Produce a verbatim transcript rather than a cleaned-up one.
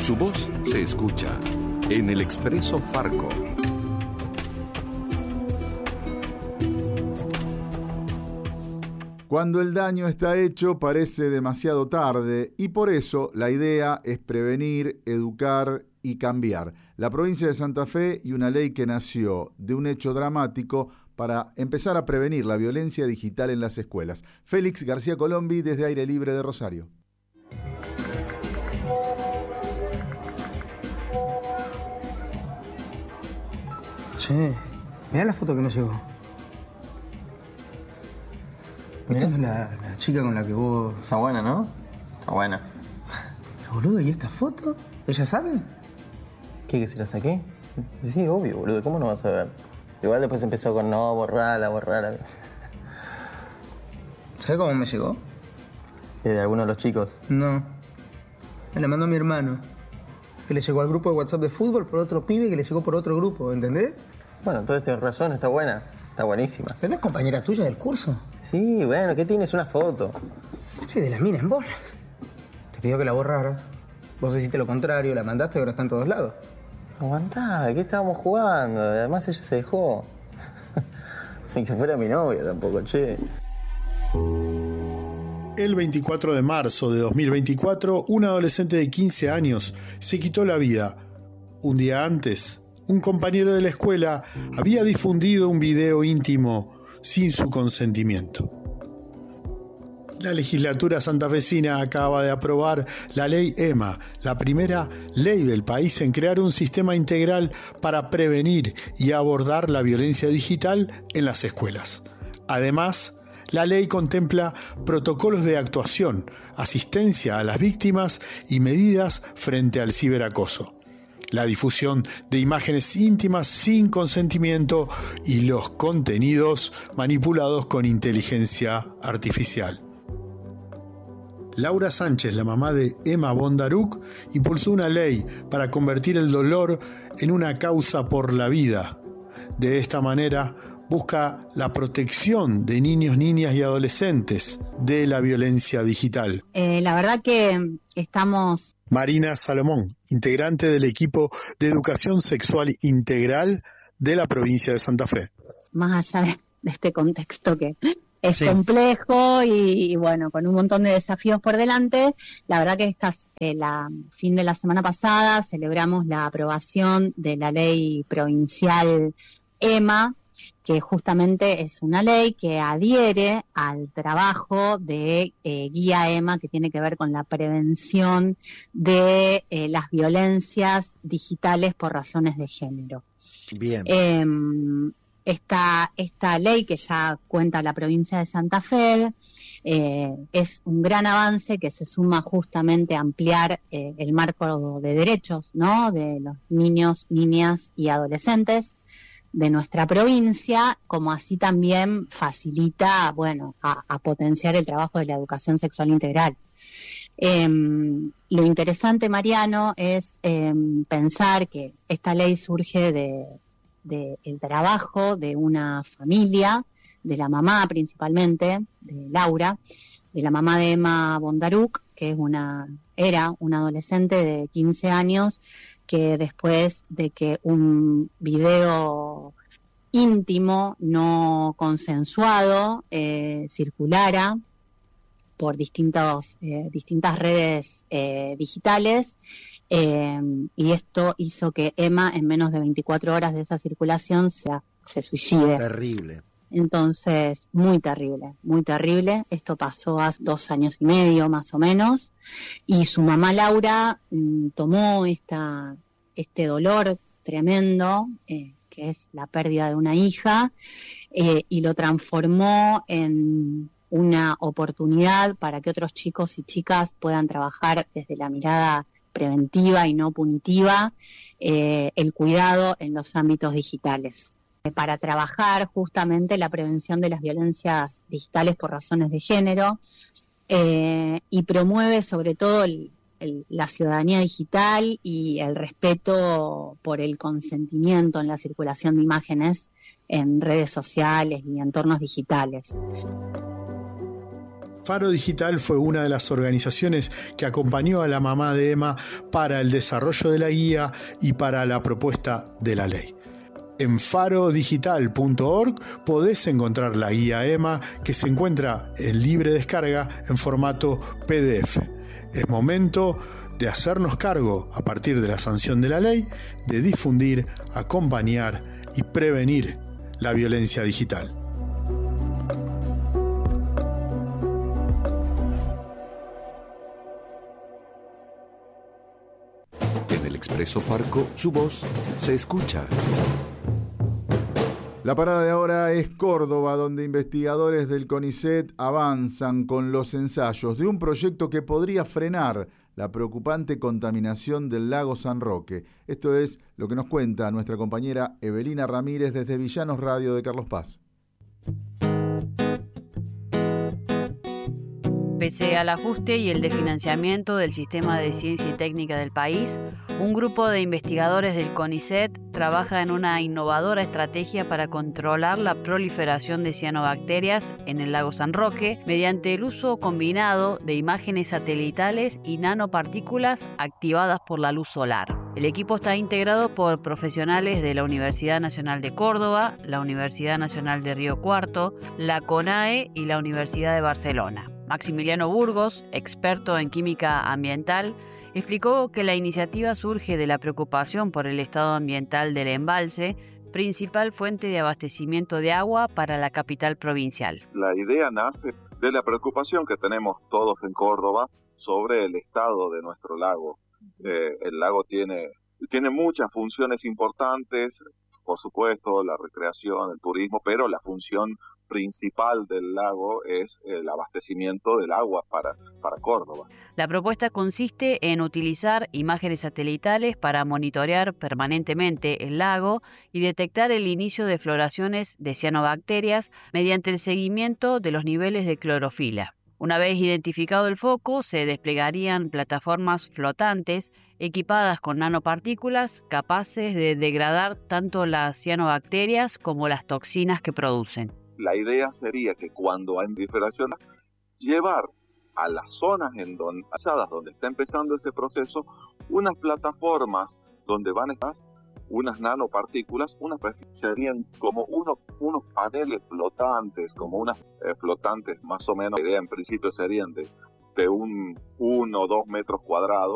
Su voz se escucha en el Expreso Farco. Cuando el daño está hecho parece demasiado tarde y por eso la idea es prevenir, educar y cambiar. La provincia de Santa Fe y una ley que nació de un hecho dramático para empezar a prevenir la violencia digital en las escuelas. Félix García Colombi desde Aire Libre de Rosario. Che, mirá la foto que me llegó. Esta no es la, la chica con la que vos... Está buena, ¿no? Está buena. Pero, boludo, ¿y esta foto? ¿Ella sabe? ¿Qué, que se la saqué? Sí, obvio, boludo. ¿Cómo no vas a ver? Igual después empezó con no, borrala, borrala. ¿Sabes cómo me llegó? ¿De alguno de los chicos? No. Me la mandó mi hermano. Que le llegó al grupo de WhatsApp de fútbol por otro pibe que le llegó por otro grupo, ¿entendés? Bueno, entonces tienes razón, está buena. Está buenísima. ¿Pero no es compañera tuya del curso? Sí, bueno, ¿qué tienes? Una foto. Sí, de la mina en bolas. Te pidió que la borraras. Vos hiciste lo contrario, la mandaste y ahora está en todos lados. Aguantá, ¿qué estábamos jugando? Además ella se dejó. Ni que fuera mi novia tampoco, che. El veinticuatro de marzo de dos mil veinticuatro, un adolescente de quince años se quitó la vida. Un día antes, un compañero de la escuela había difundido un video íntimo sin su consentimiento. La legislatura santafesina acaba de aprobar la ley EMA, la primera ley del país en crear un sistema integral para prevenir y abordar la violencia digital en las escuelas. Además, la ley contempla protocolos de actuación, asistencia a las víctimas y medidas frente al ciberacoso, la difusión de imágenes íntimas sin consentimiento y los contenidos manipulados con inteligencia artificial. Laura Sánchez, la mamá de Emma Bondaruc, impulsó una ley para convertir el dolor en una causa por la vida. De esta manera, busca la protección de niños, niñas y adolescentes de la violencia digital. Eh, la verdad que estamos... Marina Salomón, integrante del equipo de educación sexual integral de la provincia de Santa Fe. Más allá de, de este contexto que es sí. complejo y, y bueno, con un montón de desafíos por delante, la verdad que estas, eh, la fin de la semana pasada celebramos la aprobación de la ley provincial EMA, que justamente es una ley que adhiere al trabajo de eh, Guía EMA, que tiene que ver con la prevención de eh, las violencias digitales por razones de género. Bien. Eh, esta, esta ley que ya cuenta la provincia de Santa Fe eh, es un gran avance que se suma justamente a ampliar eh, el marco de derechos, ¿no?, de los niños, niñas y adolescentes de nuestra provincia, como así también facilita, bueno, a, a potenciar el trabajo de la educación sexual integral. Eh, lo interesante, Mariano, es eh, pensar que esta ley surge de, de el trabajo de una familia, de la mamá principalmente, de Laura, de la mamá de Emma Bondaruc, que es una, era una adolescente de quince años, que después de que un video íntimo no consensuado eh, circulara por distintos, eh, distintas redes eh, digitales, eh, y esto hizo que Emma en menos de veinticuatro horas de esa circulación se, se suicide. Terrible. Entonces, muy terrible, muy terrible. Esto pasó hace dos años y medio más o menos, y su mamá Laura mmm, tomó esta, este dolor tremendo, eh, que es la pérdida de una hija, eh, y lo transformó en una oportunidad para que otros chicos y chicas puedan trabajar desde la mirada preventiva y no punitiva, eh, el cuidado en los ámbitos digitales, para trabajar justamente la prevención de las violencias digitales por razones de género, eh, y promueve sobre todo el, el, la ciudadanía digital y el respeto por el consentimiento en la circulación de imágenes en redes sociales y entornos digitales. Faro Digital fue una de las organizaciones que acompañó a la mamá de Emma para el desarrollo de la guía y para la propuesta de la ley. En faro digital punto org podés encontrar la guía Emma, que se encuentra en libre descarga en formato P D F. Es momento de hacernos cargo, a partir de la sanción de la ley, de difundir, acompañar y prevenir la violencia digital. En el Expreso Farco, su voz se escucha. La parada de ahora es Córdoba, donde investigadores del CONICET avanzan con los ensayos de un proyecto que podría frenar la preocupante contaminación del lago San Roque. Esto es lo que nos cuenta nuestra compañera Evelina Ramírez desde Villanos Radio de Carlos Paz. Pese al ajuste y el desfinanciamiento del sistema de ciencia y técnica del país, un grupo de investigadores del CONICET trabaja en una innovadora estrategia para controlar la proliferación de cianobacterias en el lago San Roque mediante el uso combinado de imágenes satelitales y nanopartículas activadas por la luz solar. El equipo está integrado por profesionales de la Universidad Nacional de Córdoba, la Universidad Nacional de Río Cuarto, la CONAE y la Universidad de Barcelona. Maximiliano Burgos, experto en química ambiental, explicó que la iniciativa surge de la preocupación por el estado ambiental del embalse, principal fuente de abastecimiento de agua para la capital provincial. La idea nace de la preocupación que tenemos todos en Córdoba sobre el estado de nuestro lago. Eh, el lago tiene, tiene muchas funciones importantes, por supuesto, la recreación, el turismo, pero la función principal del lago es el abastecimiento del agua para, para Córdoba. La propuesta consiste en utilizar imágenes satelitales para monitorear permanentemente el lago y detectar el inicio de floraciones de cianobacterias mediante el seguimiento de los niveles de clorofila. Una vez identificado el foco, se desplegarían plataformas flotantes equipadas con nanopartículas capaces de degradar tanto las cianobacterias como las toxinas que producen. La idea sería que cuando hay proliferaciones, llevar a las zonas en donde, donde está empezando ese proceso, unas plataformas donde van a estar unas nanopartículas, unas serían como unos, unos paneles flotantes, como unas eh, flotantes más o menos, la idea en principio serían de, de un uno o dos metros cuadrados,